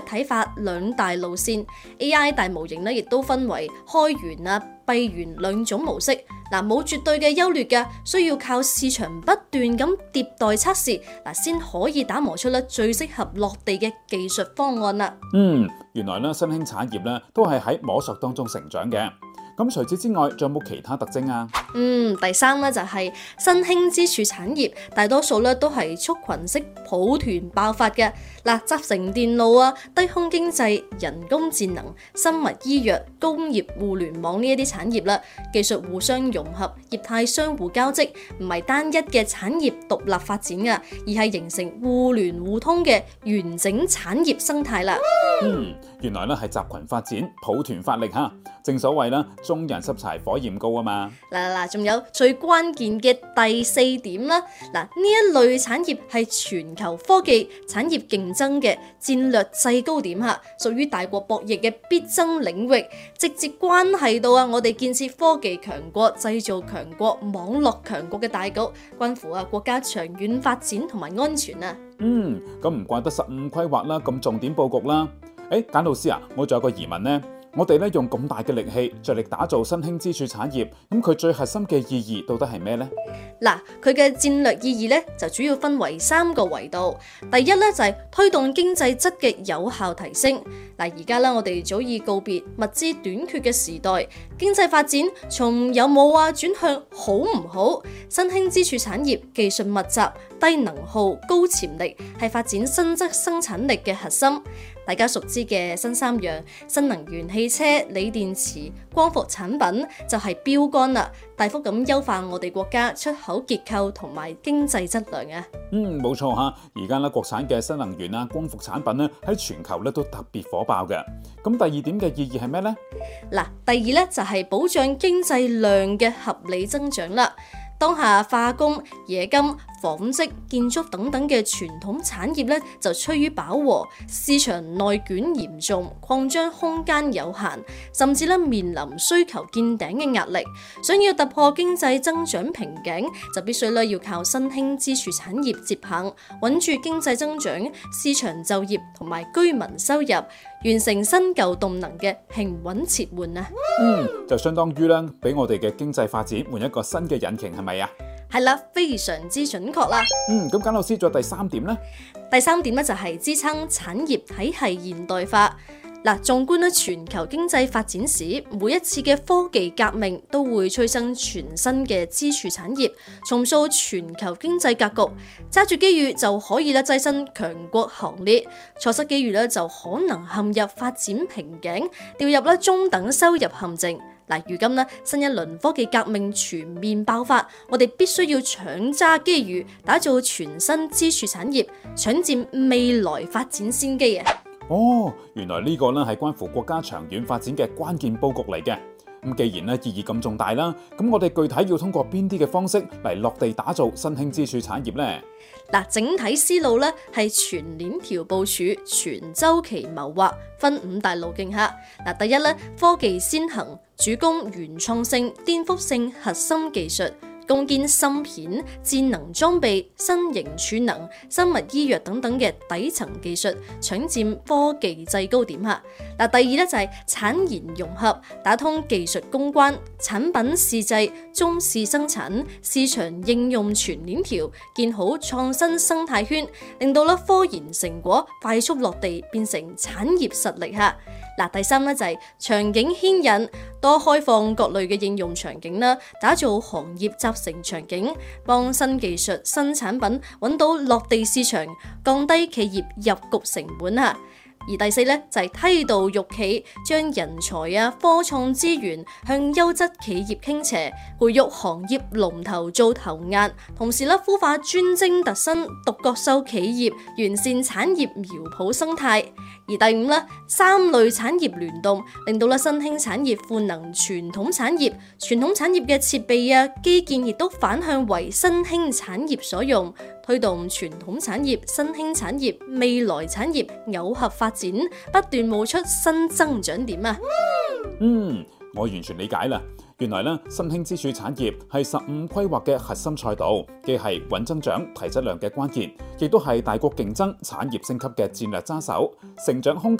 體化兩大路線。AI 大模型咧亦都分為開源啊、閉源兩種模式。冇絕對嘅優劣嘅，需要靠市場不斷咁迭代測試，先可以打磨出咧最適合落地嘅技術方案啦。 原來咧新興產業咧都係喺摸索當中成長嘅。咁除此之外，仲有冇其他特徵啊？ 第三咧就係新興支柱產業，大多數咧都係畜群式抱團爆發嘅。集成電路啊、低空經濟、人工智能、生物醫藥、工業互聯網呢一啲產業啦，技術互相融合，業態相互交織，唔係單一嘅產業獨立發展噶，而係形成互聯互通嘅完整產業生態啦。 原來咧係集群發展，抱團發力吓。正所謂啦，眾人拾柴火焰高啊嘛。 仲有最關鍵嘅第四點啦。呢一類產業係全球科技產業競爭嘅戰略制高點吓，屬於大國博弈嘅必爭領域，直接關係到我哋建設科技強國、製造強國、網絡強國嘅大局，關乎國家長遠發展同埋安全啊。 咁唔怪得15規劃啦，咁重點佈局啦。簡老師啊，我仲有個疑問呢。我哋咧用咁大嘅力氣，着力打造新興支柱產業，咁佢最核心嘅意義到底係咩呢？ 佢嘅戰略意義咧就主要分為3個維度。第一咧就係推動經濟質嘅有效提升。而家咧我哋早已告別物資短缺嘅時代，經濟發展從有冇轉向好唔好。新興支柱產業技術密集、低能耗、高潛力，係發展新質生產力嘅核心。大家熟知嘅新3樣新能源汽車、鋰電池、光伏產品就係標杆啦，大幅咁優化我哋國家出口結構同埋經濟質量啊。 冇錯吓，而家咧國產嘅新能源啊、光伏產品咧喺全球咧都特別火爆嘅。咁第二點嘅意義係咩呢？ 第二咧就係保障經濟量嘅合理增長啦。當下化工、冶金、紡織、建築等等嘅傳統產業咧就趨於飽和，市場內卷嚴重，擴張空間有限，甚至咧面臨需求見頂嘅壓力。想要突破經濟增長瓶頸，就必須要靠新興支柱產業接棒，穩住經濟增長、市場就業同埋居民收入，完成新舊動能嘅平穩切換啊！ 就相當於咧俾我哋嘅經濟發展換一個新嘅引擎，係咪啊？ 係啦，非常之準確啦。 咁簡老師仲有第3點呢？ 第3點咧就係支撐產業體系現代化。縱觀全球經濟發展史，每一次嘅科技革命都會催生全新嘅支柱產業，重塑全球經濟格局。揸住機遇就可以躋身強國行列，錯失機遇就可能陷入發展瓶頸，掉入中等收入陷阱。如今新一輪科技革命全面爆發，我哋必須要搶揸機遇，打造全新支柱產業，搶佔未來發展先機啊！ 原來呢個係關乎國家長遠發展嘅關鍵佈局嚟嘅。咁既然意義咁重大啦，咁我哋具體要通過邊啲嘅方式嚟落地打造新興支柱產業呢？ 整體思路係全鏈條部署、全周期謀劃，分5大路徑下。第一科技先行，主攻原創性、顛覆性核心技術，攻堅芯片、智能裝備、新型儲能、生物醫藥等等嘅底層技術，搶佔科技制高點下。第二就係產研融合，打通技術攻關、產品試製、中試生產、市場應用全鏈條，建好創新生態圈，令到科研成果快速落地，變成產業實力下。第三就係場景牽引，多開放各類嘅應用場景啦，打造行業集成場景，幫新技術、新產品揾到落地市場，降低企業入局成本啊。而第四就係梯度育企，將人才科創資源向優質企業傾斜，培育行業龍頭做頭雁，同時孵化專精特新、獨角獸企業，完善產業苗圃生態。而第五3類產業聯動，令到新興產業賦能傳統產業，傳統產業嘅設備基建亦都反向為新興產業所用，推動傳統產業、新興產業、未來產業耦合發展，不斷冒出新增長點啊！ 我完全理解啦。原來新興支柱產業係15規劃嘅核心賽道，既係穩增長、提質量嘅關鍵，亦都係大國競爭、產業升級嘅戰略揸手，成長空